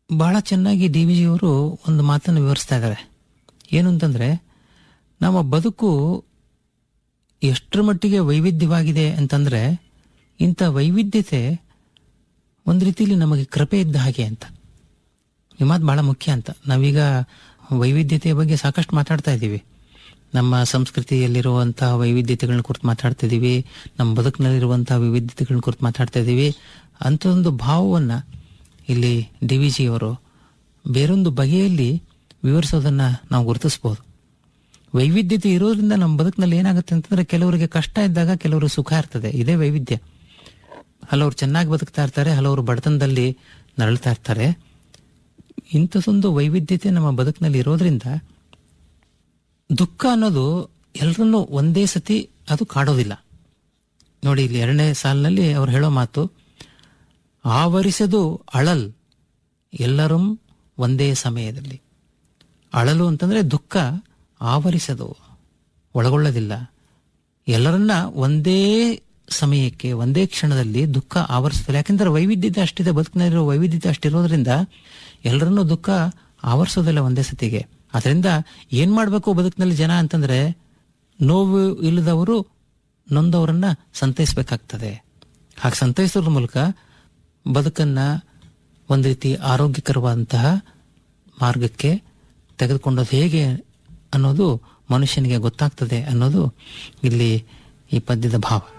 ಬಹಳ ಚೆನ್ನಾಗಿ D V ಜಿಯವರು ಒಂದು ಮಾತನ್ನು ವಿವರಿಸ್ತಾ ಇದ್ದಾರೆ. ಏನು ಅಂತಂದ್ರೆ, ನಮ್ಮ ಬದುಕು ಎಷ್ಟರ ಮಟ್ಟಿಗೆ ವೈವಿಧ್ಯವಾಗಿದೆ ಅಂತಂದ್ರೆ, ಇಂಥ ವೈವಿಧ್ಯತೆ ಒಂದು ರೀತಿಯಲ್ಲಿ ನಮಗೆ ಕೃಪೆ ಇದ್ದ ಹಾಗೆ ಅಂತ. ಈ ಮಾತು ಬಹಳ ಮುಖ್ಯ ಅಂತ. ನಾವೀಗ ವೈವಿಧ್ಯತೆಯ ಬಗ್ಗೆ ಸಾಕಷ್ಟು ಮಾತಾಡ್ತಾ ಇದ್ದೀವಿ. ನಮ್ಮ ಸಂಸ್ಕೃತಿಯಲ್ಲಿರುವಂತಹ ವೈವಿಧ್ಯತೆಗಳನ್ನ ಕುರಿತು ಮಾತಾಡ್ತಾ ಇದ್ದೀವಿ, ನಮ್ಮ ಬದುಕಿನಲ್ಲಿರುವಂತಹ ವೈವಿಧ್ಯತೆಗಳನ್ನ ಕುರಿತು ಮಾತಾಡ್ತಾ ಇದ್ದೀವಿ. ಅಂಥ ಒಂದು ಭಾವವನ್ನು ಇಲ್ಲಿ ಡಿ ವಿ ಜಿಯವರು ಬೇರೊಂದು ಬಗೆಯಲ್ಲಿ ವಿವರಿಸೋದನ್ನ ನಾವು ಗುರುತಿಸ್ಬೋದು. ವೈವಿಧ್ಯತೆ ಇರೋದ್ರಿಂದ ನಮ್ಮ ಬದುಕಿನಲ್ಲಿ ಏನಾಗುತ್ತೆ ಅಂತಂದ್ರೆ, ಕೆಲವರಿಗೆ ಕಷ್ಟ ಇದ್ದಾಗ ಕೆಲವರು ಸುಖ ಇರ್ತದೆ. ಇದೇ ವೈವಿಧ್ಯ. ಹಲವರು ಚೆನ್ನಾಗಿ ಬದುಕ್ತಾ ಇರ್ತಾರೆ, ಹಲವರು ಬಡತನದಲ್ಲಿ ನರಳ್ತಾ ಇರ್ತಾರೆ. ಇಂಥದ್ದೊಂದು ವೈವಿಧ್ಯತೆ ನಮ್ಮ ಬದುಕಿನಲ್ಲಿ ಇರೋದ್ರಿಂದ ದುಃಖ ಅನ್ನೋದು ಎಲ್ಲರನ್ನೂ ಒಂದೇ ಸತಿ ಅದು ಕಾಡೋದಿಲ್ಲ. ನೋಡಿ, ಇಲ್ಲಿ 2ನೇ ಸಾಲಿನಲ್ಲಿ ಅವ್ರು ಹೇಳೋ ಮಾತು, ಆವರಿಸದು ಅಳಲ್ ಎಲ್ಲರೂ ಒಂದೇ ಸಮಯದಲ್ಲಿ. ಅಳಲು ಅಂತಂದ್ರೆ ದುಃಖ ಆವರಿಸದು, ಒಳಗೊಳ್ಳೋದಿಲ್ಲ. ಎಲ್ಲರನ್ನ ಒಂದೇ ಸಮಯಕ್ಕೆ ಒಂದೇ ಕ್ಷಣದಲ್ಲಿ ದುಃಖ ಆವರಿಸೋದಿಲ್ಲ. ಯಾಕೆಂದ್ರೆ ವೈವಿಧ್ಯತೆ ಅಷ್ಟಿದೆ, ಬದುಕಿನಲ್ಲಿರೋ ವೈವಿಧ್ಯತೆ ಅಷ್ಟಿರೋದ್ರಿಂದ ಎಲ್ಲರನ್ನೂ ದುಃಖ ಆವರಿಸೋದಿಲ್ಲ ಒಂದೇ ಸತಿಗೆ. ಅದರಿಂದ ಏನ್ ಮಾಡ್ಬೇಕು ಬದುಕಿನಲ್ಲಿ ಜನ ಅಂತಂದ್ರೆ, ನೋವು ಇಲ್ಲದವರು ನೊಂದವರನ್ನ ಸಂತೈಸಬೇಕಾಗ್ತದೆ. ಹಾಗೆ ಸಂತೈಸೋದ್ರ ಮೂಲಕ ಬದುಕನ್ನ ಒಂದು ರೀತಿ ಆರೋಗ್ಯಕರವಾದಂತಹ ಮಾರ್ಗಕ್ಕೆ ತೆಗೆದುಕೊಂಡೋದು ಹೇಗೆ ಅನ್ನೋದು ಮನುಷ್ಯನಿಗೆ ಗೊತ್ತಾಗ್ತದೆ ಅನ್ನೋದು ಇಲ್ಲಿ ಈ ಪದ್ಯದ ಭಾವ.